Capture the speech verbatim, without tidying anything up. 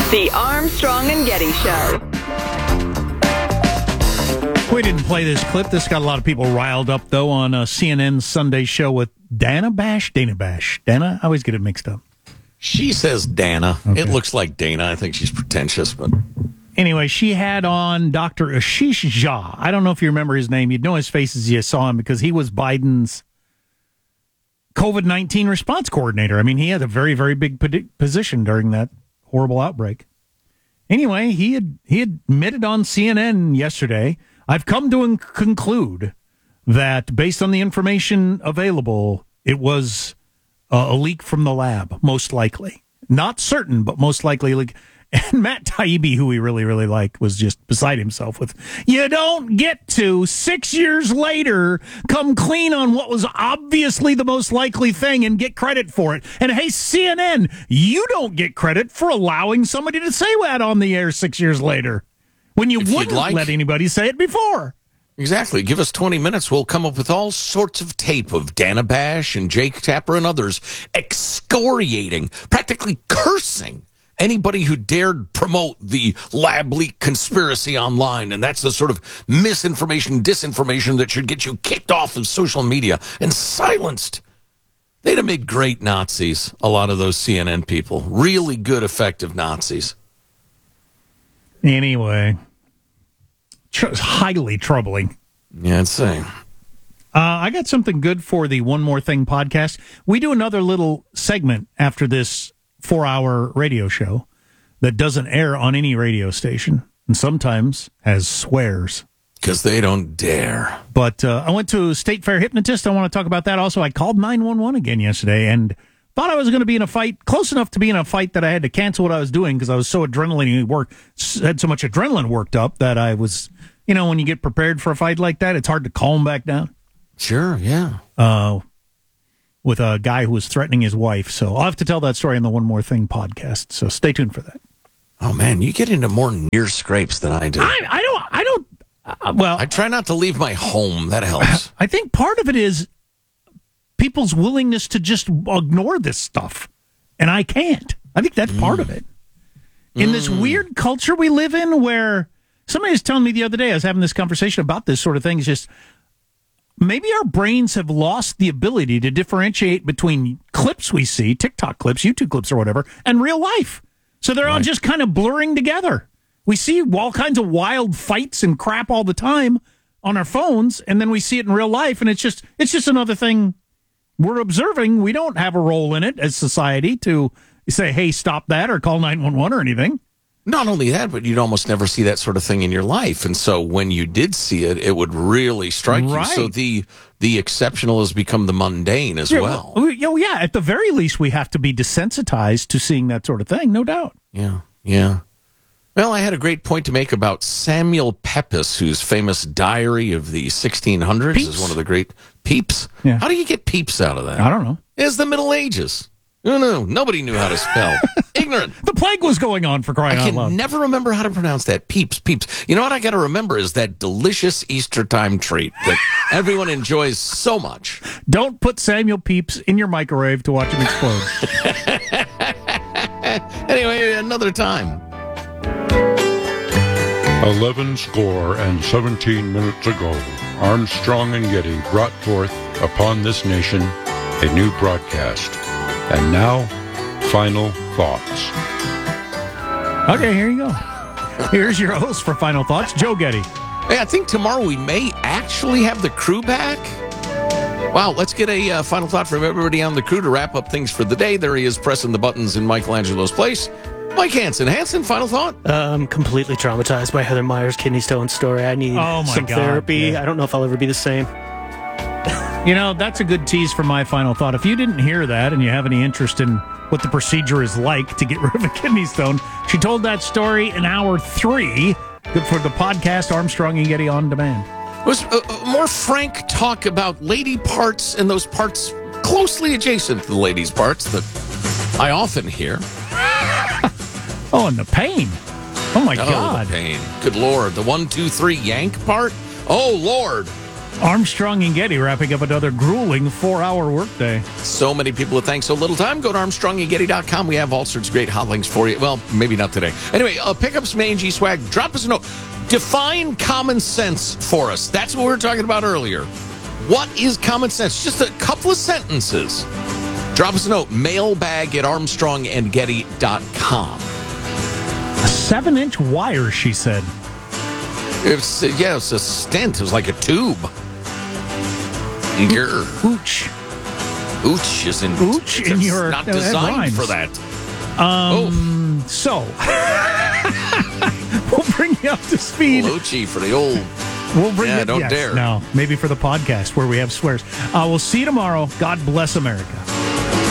The Armstrong and Getty Show. We didn't play this clip. This got a lot of people riled up, though, on a C N N Sunday show with Dana Bash. Dana Bash. Dana? I always get it mixed up. She says Dana. Okay. It looks like Dana. I think she's pretentious, but... Anyway, she had on Doctor Ashish Jha. I don't know if you remember his name. You'd know his face as you saw him because he was Biden's COVID nineteen response coordinator. I mean, he had a very, very big position during that horrible outbreak. Anyway, he had he admitted on C N N yesterday, I've come to conclude that based on the information available, it was uh, a leak from the lab, most likely. Not certain, but most likely. Like, and Matt Taibbi, who we really, really like, was just beside himself with, you don't get to, six years later, come clean on what was obviously the most likely thing and get credit for it. And hey, C N N, you don't get credit for allowing somebody to say that on the air six years later, when you If wouldn't like, let anybody say it before. Exactly. Give us twenty minutes. We'll come up with all sorts of tape of Dana Bash and Jake Tapper and others excoriating, practically cursing anybody who dared promote the lab leak conspiracy online. And that's the sort of misinformation, disinformation that should get you kicked off of social media and silenced. They'd have made great Nazis, a lot of those C N N people. Really good, effective Nazis. Anyway, tr- highly troubling. Yeah, I'd say. Uh, I got something good for the One More Thing podcast. We do another little segment after this four-hour radio show that doesn't air on any radio station and sometimes has swears. Because they don't dare. But uh, I went to State Fair Hypnotist. I want to talk about that. Also, I called nine one one again yesterday and thought I was going to be in a fight, close enough to be in a fight that I had to cancel what I was doing because I was so adrenaline work, had so much adrenaline worked up that I was, you know, when you get prepared for a fight like that, it's hard to calm back down. Sure, yeah. Uh, with a guy who was threatening his wife. So I'll have to tell that story on the One More Thing podcast. So stay tuned for that. Oh, man, you get into more near scrapes than I do. I, I don't, I don't, uh, well. I try not to leave my home. That helps. I think part of it is people's willingness to just ignore this stuff. And I can't. I think that's mm. part of it. In mm. this weird culture we live in where somebody was telling me the other day, I was having this conversation about this sort of thing, it's just maybe our brains have lost the ability to differentiate between clips we see, TikTok clips, YouTube clips or whatever, and real life. So they're right. all just kind of blurring together. We see all kinds of wild fights and crap all the time on our phones, and then we see it in real life, and it's just it's just another thing we're observing. We don't have a role in it as society to say, hey, stop that, or call nine one one or anything. Not only that, but you'd almost never see that sort of thing in your life. And so when you did see it, it would really strike right. you. So the the exceptional has become the mundane as yeah, well. well. Oh, yeah, at the very least, we have to be desensitized to seeing that sort of thing, no doubt. Yeah, yeah. Well, I had a great point to make about Samuel Pepys, whose famous Diary of the sixteen hundreds Pepys. is one of the great Pepys. Yeah. How do you get Pepys out of that? I don't know. It's the Middle Ages. No, no, nobody knew how to spell. Ignorant. The plague was going on, for crying out loud. I can never remember how to pronounce that. Peeps, peeps. You know what I got to remember is that delicious Easter time treat that everyone enjoys so much. Don't put Samuel Pepys in your microwave to watch him explode. Anyway, another time. Eleven score and seventeen minutes ago, Armstrong and Getty brought forth upon this nation a new broadcast. And now, final thoughts. Okay, here you go. Here's your host for Final Thoughts, Joe Getty. Hey, I think tomorrow we may actually have the crew back. Wow, let's get a uh, final thought from everybody on the crew to wrap up things for the day. There he is pressing the buttons in Michelangelo's place. Mike Hansen. Hansen, final thought? Uh, I'm completely traumatized by Heather Meyer's kidney stone story. I need oh my some God, therapy. yeah. I don't know if I'll ever be the same. You know, that's a good tease for my final thought. If you didn't hear that and you have any interest in what the procedure is like to get rid of a kidney stone, she told that story in hour three. Good for the podcast, Armstrong and Getty On Demand. It was a, a more frank talk about lady parts and those parts closely adjacent to the ladies' parts that I often hear. Oh, and the pain. Oh, my oh, God. The pain. Good Lord. The one, two, three yank part? Oh, Lord. Armstrong and Getty wrapping up another grueling four-hour workday. So many people with thanks so little time. Go to armstrong and getty dot com. We have all sorts of great hot links for you. Well, maybe not today. Anyway, uh, pick up some A and G swag. Drop us a note. Define common sense for us. That's what we were talking about earlier. What is common sense? Just a couple of sentences. Drop us a note. Mailbag at armstrong and getty dot com. A seven-inch wire, she said. It's, uh, yeah, it's a stent. It was like a tube. Grr. Ooch. Ooch isn't. Ooch it's in your- not that designed rhymes. for that. Um, so, we'll bring you up to speed. Oochie for the old. We'll bring Yeah, you don't yes, dare. No, maybe for the podcast where we have swears. Uh, we'll see you tomorrow. God bless America.